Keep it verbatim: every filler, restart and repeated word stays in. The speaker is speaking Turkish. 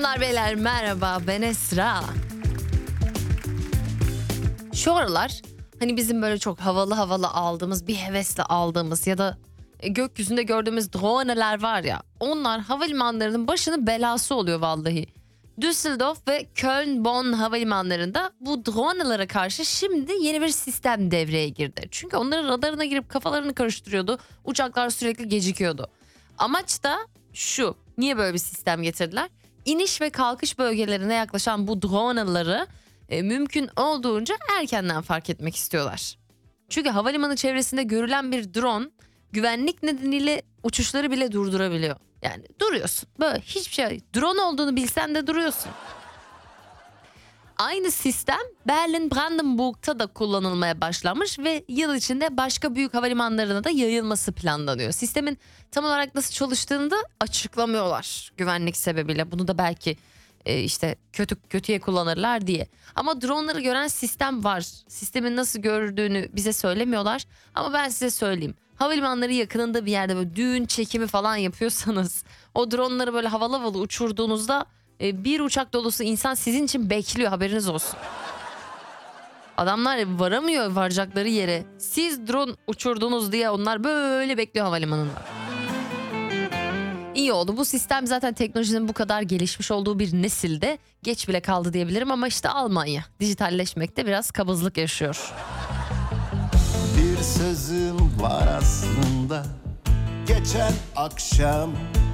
Hanımlar beyler merhaba, ben Esra. Şu aralar hani bizim böyle çok havalı havalı aldığımız, bir hevesle aldığımız ya da e, gökyüzünde gördüğümüz droneler var ya, onlar havalimanlarının başının belası oluyor vallahi. Düsseldorf ve Köln-Bonn havalimanlarında bu dronelara karşı şimdi yeni bir sistem devreye girdi. Çünkü onların radarına girip kafalarını karıştırıyordu. Uçaklar sürekli gecikiyordu. Amaç da şu: niye böyle bir sistem getirdiler? İniş ve kalkış bölgelerine yaklaşan bu droneları e, mümkün olduğunca erkenden fark etmek istiyorlar. Çünkü havalimanı çevresinde görülen bir drone güvenlik nedeniyle uçuşları bile durdurabiliyor. Yani duruyorsun böyle, hiçbir şey, drone olduğunu bilsen de duruyorsun. Aynı sistem Berlin Brandenburg'ta da kullanılmaya başlamış ve yıl içinde başka büyük havalimanlarına da yayılması planlanıyor. Sistemin tam olarak nasıl çalıştığını da açıklamıyorlar güvenlik sebebiyle. Bunu da belki e, işte kötü kötüye kullanırlar diye. Ama dronları gören sistem var. Sistemin nasıl gördüğünü bize söylemiyorlar. Ama ben size söyleyeyim. Havalimanları yakınında bir yerde böyle düğün çekimi falan yapıyorsanız, o dronları böyle havalı havalı uçurduğunuzda e, bir uçak dolusu insan sizin için bekliyor, haberiniz olsun. Adamlar varamıyor varacakları yere. Siz drone uçurdunuz diye onlar böyle bekliyor havalimanında. İyi oldu. Bu sistem zaten teknolojinin bu kadar gelişmiş olduğu bir nesilde geç bile kaldı diyebilirim, ama işte Almanya dijitalleşmekte biraz kabızlık yaşıyor. Bir sözüm var aslında, geçen akşam